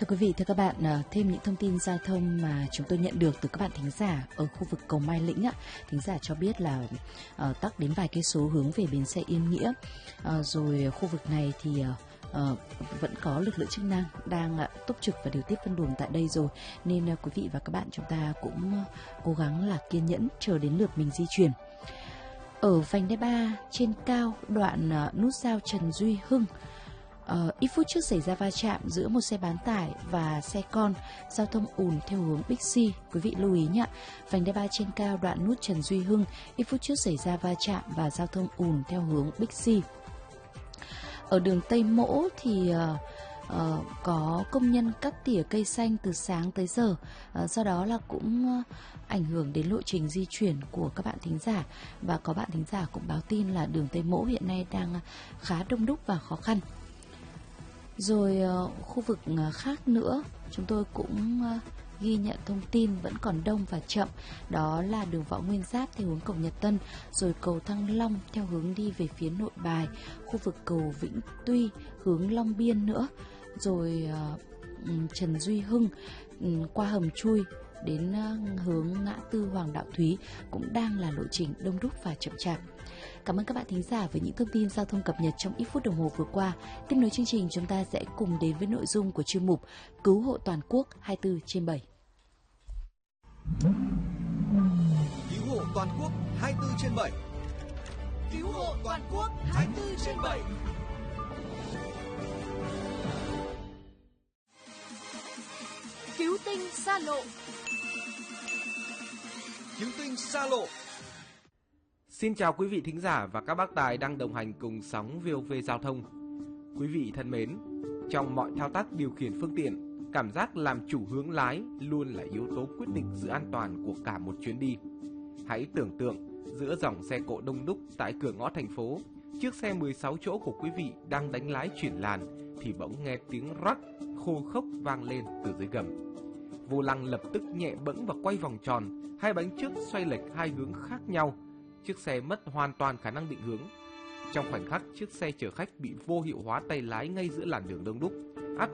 Thưa quý vị, thưa các bạn, thêm những thông tin giao thông mà chúng tôi nhận được từ các bạn thính giả ở khu vực cầu Mai Lĩnh ạ. Thính giả cho biết là tắc đến vài cây số hướng về bến xe Yên Nghĩa. Rồi khu vực này thì vẫn có lực lượng chức năng đang túc trực và điều tiết phân luồng tại đây rồi, nên quý vị và các bạn chúng ta cũng cố gắng là kiên nhẫn chờ đến lượt mình di chuyển. Ở vành đai 3 trên cao đoạn nút giao Trần Duy Hưng, ít phút trước xảy ra va chạm giữa một xe bán tải và xe con, giao thông ùn theo hướng Bixi. Quý vị lưu ý nhé, vành đai 3 trên cao đoạn nút Trần Duy Hưng, ít phút trước xảy ra va chạm và giao thông ùn theo hướng Bixi. Ở đường Tây Mỗ thì có công nhân cắt tỉa cây xanh từ sáng tới giờ, do đó là cũng ảnh hưởng đến lộ trình di chuyển của các bạn thính giả. Và có bạn thính giả cũng báo tin là đường Tây Mỗ hiện nay đang khá đông đúc và khó khăn. Rồi khu vực khác nữa, chúng tôi cũng ghi nhận thông tin vẫn còn đông và chậm. Đó là đường Võ Nguyên Giáp theo hướng cầu Nhật Tân, rồi cầu Thăng Long theo hướng đi về phía Nội Bài, khu vực cầu Vĩnh Tuy hướng Long Biên nữa. Rồi Trần Duy Hưng qua hầm chui đến hướng ngã tư Hoàng Đạo Thúy cũng đang là lộ trình đông đúc và chậm chạp. Cảm ơn các bạn thính giả với những thông tin giao thông cập nhật trong ít phút đồng hồ vừa qua. Tiếp nối chương trình, chúng ta sẽ cùng đến với nội dung của chuyên mục Cứu hộ toàn quốc 24/7. Cứu hộ toàn quốc 24/7. Cứu hộ toàn quốc 24/7. Cứu tinh xa lộ. Cứu tinh xa lộ. Xin chào quý vị thính giả và các bác tài đang đồng hành cùng sóng VOV Giao thông. Quý vị thân mến, trong mọi thao tác điều khiển phương tiện, cảm giác làm chủ hướng lái luôn là yếu tố quyết định sự an toàn của cả một chuyến đi. Hãy tưởng tượng giữa dòng xe cộ đông đúc tại cửa ngõ thành phố, chiếc xe 16 chỗ của quý vị đang đánh lái chuyển làn thì bỗng nghe tiếng rắc khô khốc vang lên từ dưới gầm. Vô lăng lập tức nhẹ bẫng và quay vòng tròn, hai bánh trước xoay lệch hai hướng khác nhau. Chiếc xe mất hoàn toàn khả năng định hướng. Trong khoảnh khắc, chiếc xe chở khách bị vô hiệu hóa tay lái ngay giữa làn đường đông đúc.